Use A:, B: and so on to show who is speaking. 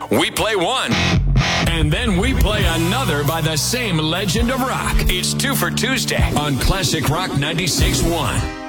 A: We play one, and then we play another by the same legend of rock. It's 2 for Tuesday on Classic Rock 96.1.